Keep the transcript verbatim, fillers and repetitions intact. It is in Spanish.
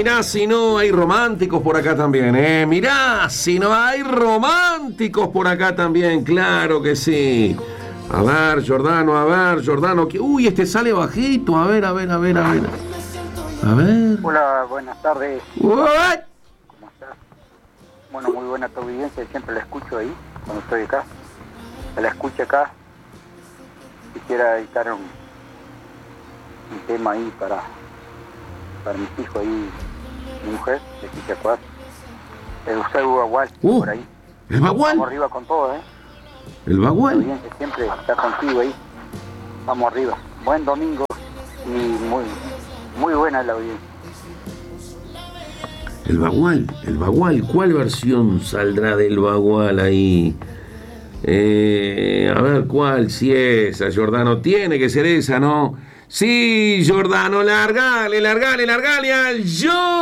mirá si no hay románticos por acá también, ¿eh? Mirá si no hay románticos por acá también, claro que sí. A ver, Jordano, a ver, Jordano. Que... Uy, este sale bajito. A ver, a ver, a ver, a ver. A ver. Hola, buenas tardes. What? ¿Cómo estás? Bueno, muy buena tu audiencia. Siempre la escucho ahí, cuando estoy acá. La escucho acá. Quisiera editar un, un tema ahí para, para mis hijos ahí, mi mujer, de quince a cuatro. El Eusebio Bagual, uh, por ahí. ¿El Bagual? Vamos arriba con todo, ¿eh? ¿El Bagual? La audiencia siempre está contigo ahí. Vamos arriba. Buen domingo y muy, muy buena la audiencia. El Bagual, el Bagual. ¿Cuál versión saldrá del Bagual ahí? Eh, a ver cuál, si esa, Jordano. Tiene que ser esa, ¿no? Sí, Jordano, largale, largale, largale al yo.